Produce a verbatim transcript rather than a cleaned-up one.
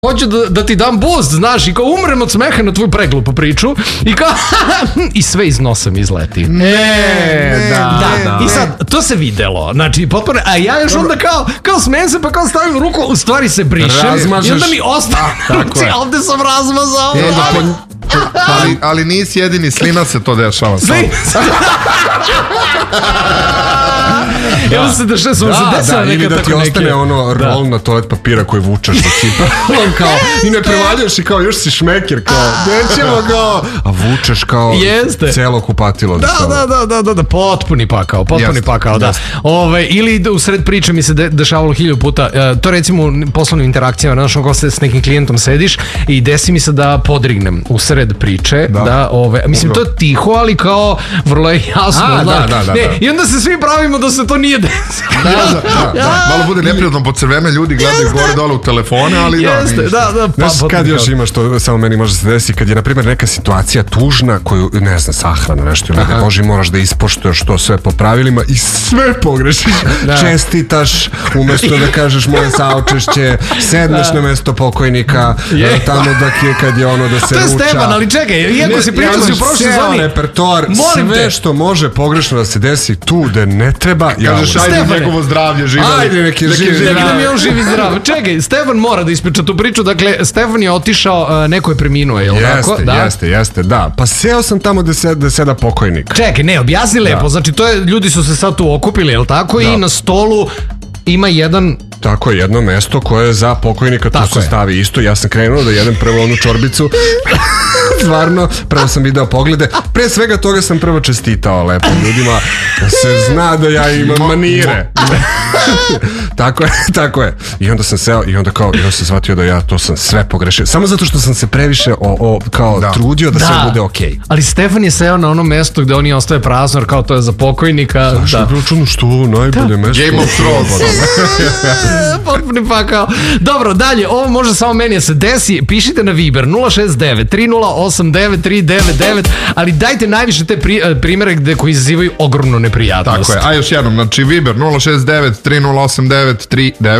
hoću da, da ti dam boost, znaš, i kao umrem od smeha na tvoju preglupu priču i kao i sve iz nosa mi izleti. Ne, ne, da, da, da. ne. I sad, to se videlo, znači, potpuno, a ja još onda kao, kao smijem se, pa kao stavim ruku, u stvari se brišem. Razmažeš. I onda mi ostane, znači, ovde sam razmazao. I onda ali, po, ali, ali nisi jedini, slima se to dešava. Svi. Evo se dešava, sam se desila neka ili da ti tako ostane neke. ono Da. rol na toalet papira koji vučeš do cipelom kao i ne prevaljuješ i kao još si šmekir kao nećemo kao a vučeš kao Jeste. celo kupatilo Da, da, da, da, da, da, potpuni pakao, potpuni Jeste, pakao, da. Ove, ili u sred priče mi se de, dešavalo hiljadu puta, e, to recimo u poslovnim interakcijama, znaš, ako se s nekim klijentom sediš i desi mi se da podrignem u sred priče, da, Da. ove, mislim, to je tiho, ali kao vrlo je jasno, A, znaš. da, da, da, Ne, da. i onda se svi pravimo da se to nije desilo. Da, da, da, da. Malo bude neprijatno po crvene, ljudi gledaju gore dole u telefone, ali da, Jeste, ništa. da, da, pa, Znaš kad potpuno još kao- ima što samo meni može se desiti kad je na primjer neka situacija tužna koju ne znam sahrana nešto ili ne Bože moraš da ispoštuješ to sve po pravilima i sve pogrešiš Da. čestitaš umesto da kažeš moje saučešće sedneš na mesto pokojnika Je. tamo dok je kad je ono da se To je ruča. Stevan, ali čekaj, iako si pričao si u prošloj ceo sezoni, repertoar, molim sve te. što može pogrešno da se desi tu da ne treba ja Kažeš, uđem. ajde Stefane. njegovo zdravlje, živali. Ajde, neki živi Nek zdrav. da mi je on živ i zdrav. Čekaj, Stefan mora da ispriča tu priču. Dakle, Stefan je otišao, uh, neko je preminuo, je li tako? Jeste, Da. jeste, jeste, da. Pa seo sam tamo da se da seda pokojnik. Čekaj, ne, objasni lepo. Znači, to je, ljudi su se sad tu okupili, je li tako? Da. I na stolu ima jedan... Tako je, jedno mesto koje je za pokojnika, tu Tako se je. stavi isto. Ja sam krenuo da jedem prvo onu čorbicu. Stvarno, prvo sam video poglede. Pre svega toga sam prvo čestitao lepo ljudima da se zna da ja imam manire. Tako je, tako je. I onda sam seo i onda kao, i onda sam shvatio da ja to sam sve pogrešio. Samo zato što sam se previše o, o, kao Da. trudio da, sve bude okej. Ali Stefan je seo na ono mesto gde oni ostaje prazno, jer kao to je za pokojnika. Što je Da. bilo čudno što ovo najbolje mesto. Game of Thrones. Potpuni pakao. Dobro, dalje, ovo može samo meni da se desi. Pišite na Viber nula šest devet tri nula osam devet tri devet devet, ali dajte najviše te pri, primere gde koji izazivaju ogromnu neprijatnost. Tako je, a još jednom, znači Viber nula šest devet tri nula osam devet tri devet